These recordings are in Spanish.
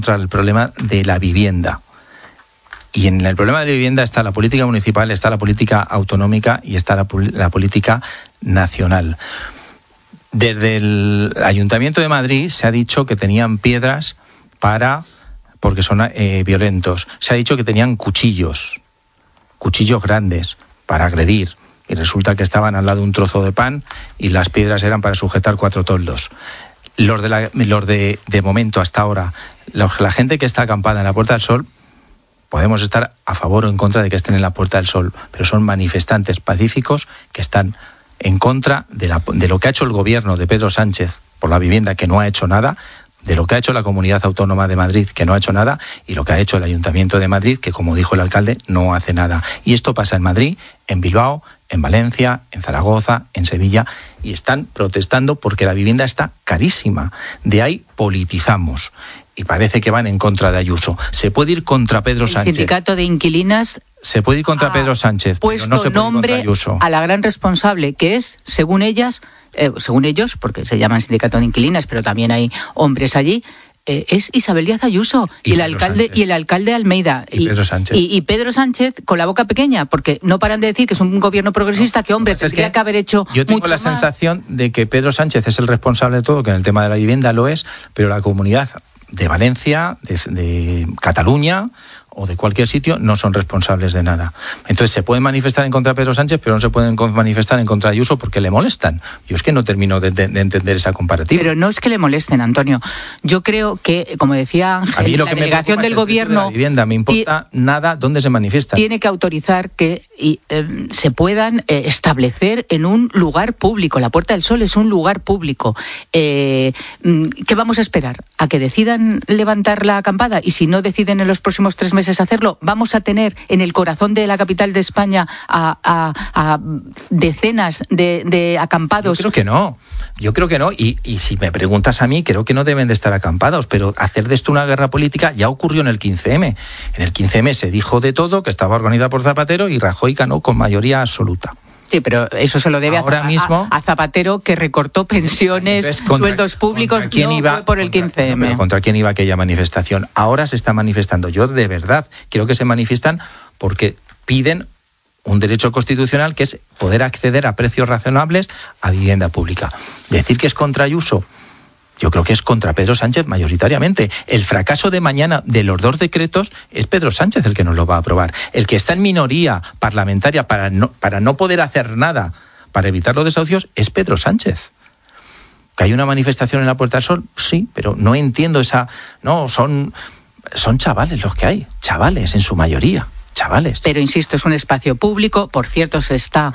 contra el problema de la vivienda. Y en el problema de la vivienda está la política municipal, está la política autonómica y está la política nacional. Desde el Ayuntamiento de Madrid se ha dicho que tenían piedras porque son violentos. Se ha dicho que tenían cuchillos grandes para agredir. Y resulta que estaban al lado de un trozo de pan y las piedras eran para sujetar 4 toldos. Los de momento, hasta ahora, la gente que está acampada en la Puerta del Sol, podemos estar a favor o en contra de que estén en la Puerta del Sol, pero son manifestantes pacíficos que están en contra de lo que ha hecho el gobierno de Pedro Sánchez por la vivienda, que no ha hecho nada, de lo que ha hecho la Comunidad Autónoma de Madrid, que no ha hecho nada, y lo que ha hecho el Ayuntamiento de Madrid, que, como dijo el alcalde, no hace nada. Y esto pasa en Madrid, en Bilbao, en Valencia, en Zaragoza, en Sevilla, y están protestando porque la vivienda está carísima. De ahí politizamos. Y parece que van en contra de Ayuso. Se puede ir contra Pedro Sánchez. El sindicato de inquilinas se puede ir contra Pedro Sánchez, puesto pero no se puede ir contra nombre Ayuso. A la gran responsable, que es, según ellos, porque se llaman sindicato de inquilinas, pero también hay hombres allí, es Isabel Díaz Ayuso y el alcalde Almeida y Pedro Sánchez. Y Pedro Sánchez con la boca pequeña, porque no paran de decir que es un gobierno progresista, que hombre, tendría que haber hecho mucho. Yo tengo la sensación de que Pedro Sánchez es el responsable de todo, que en el tema de la vivienda lo es, pero la comunidad de Valencia, de Cataluña o de cualquier sitio no son responsables de nada. Entonces se pueden manifestar en contra de Pedro Sánchez, pero no se pueden manifestar en contra de Ayuso porque le molestan. Yo es que no termino de entender esa comparativa. Pero no es que le molesten, Antonio. Yo creo que, como decía Ángel, la delegación del gobierno... La vivienda, me importa nada dónde se manifiesta. Tiene que autorizar que se puedan establecer en un lugar público. La Puerta del Sol es un lugar público. ¿Qué vamos a esperar? ¿A que decidan levantar la acampada? Y si no deciden en los próximos 3 meses hacerlo, vamos a tener en el corazón de la capital de España a decenas de acampados. Yo creo que no, y si me preguntas a mí, creo que no deben de estar acampados, pero hacer de esto una guerra política ya ocurrió en el 15M. En el 15M se dijo de todo, que estaba organizada por Zapatero, y Rajoy ganó con mayoría absoluta. Sí, pero eso se lo debe a Zapatero, que recortó pensiones, sueldos públicos, ¿quién iba fue por el 15M? Pero ¿contra quién iba aquella manifestación? Ahora se está manifestando. Yo de verdad creo que se manifiestan porque piden un derecho constitucional, que es poder acceder a precios razonables a vivienda pública. Decir que es contra Ayuso, yo creo que es contra Pedro Sánchez mayoritariamente. El fracaso de mañana de los 2 decretos es Pedro Sánchez el que nos lo va a aprobar. El que está en minoría parlamentaria para no poder hacer nada para evitar los desahucios es Pedro Sánchez. ¿Que hay una manifestación en la Puerta del Sol? Sí, pero no entiendo esa... No, son chavales los que hay, chavales en su mayoría. Chavales. Pero insisto, es un espacio público. Por cierto, se está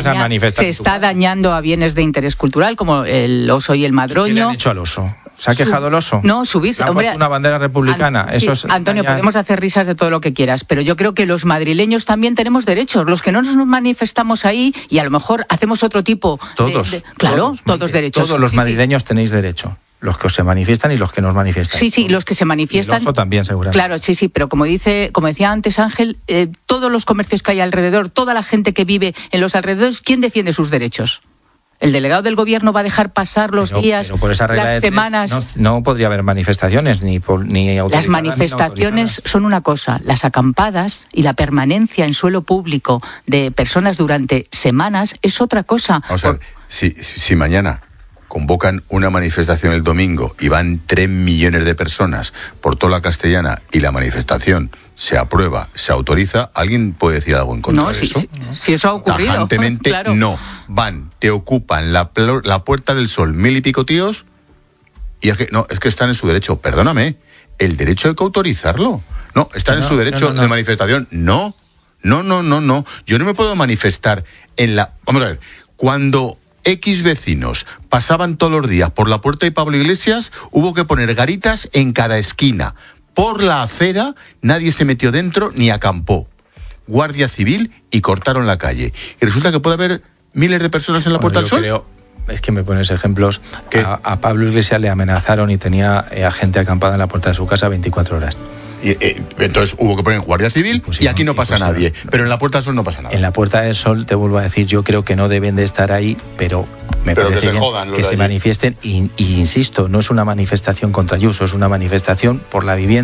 dañando a bienes de interés cultural, como el oso y el madroño. ¿Qué le han hecho al oso? ¿Se ha quejado el oso? No, subirse. Le han puesto una bandera republicana. Sí, Antonio, podemos hacer risas de todo lo que quieras, pero yo creo que los madrileños también tenemos derechos. Los que no nos manifestamos ahí y a lo mejor hacemos otro tipo todos derechos. Todos los madrileños tenéis derecho. Los que se manifiestan y los que nos manifiestan. Sí, los que se manifiestan. Y el oso también, seguramente. Claro, sí, pero como decía antes Ángel, todos los comercios que hay alrededor, toda la gente que vive en los alrededores, ¿quién defiende sus derechos? ¿El delegado del gobierno va a dejar pasar los días, pero por esa regla las semanas? No podría haber manifestaciones ni Las manifestaciones son una cosa, las acampadas y la permanencia en suelo público de personas durante semanas es otra cosa. O sea, si mañana convocan una manifestación el domingo y van 3 millones de personas por toda la Castellana y la manifestación se aprueba, se autoriza, ¿alguien puede decir algo en contra de eso? Si eso ha ocurrido. Tajantemente, claro. No. Van, te ocupan la Puerta del Sol 1000 y pico tíos y es que están en su derecho. Perdóname, el derecho hay que autorizarlo. No, están en su derecho de manifestación. No. Yo no me puedo manifestar en la... Vamos a ver, cuando X vecinos pasaban todos los días por la puerta de Pablo Iglesias, hubo que poner garitas en cada esquina. Por la acera, nadie se metió dentro ni acampó. Guardia Civil y cortaron la calle. Y resulta que puede haber miles de personas en la Puerta del Sol. Es que me pones ejemplos. A Pablo Iglesias le amenazaron y tenía a gente acampada en la puerta de su casa 24 horas. Entonces hubo que poner Guardia Civil y aquí no pasa nadie. Pero en la Puerta del Sol no pasa nada. En la Puerta del Sol, te vuelvo a decir, yo creo que no deben de estar ahí, pero me parece bien que se manifiesten. Y insisto, no es una manifestación contra Ayuso, es una manifestación por la vivienda.